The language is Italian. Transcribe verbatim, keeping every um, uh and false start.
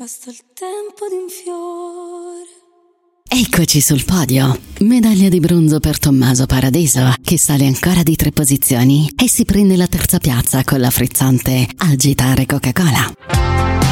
basta il tempo di un fiore. Eccoci sul podio. Medaglia di bronzo per Tommaso Paradiso, che sale ancora di tre posizioni e si prende la terza piazza con la frizzante Agitare Coca-Cola.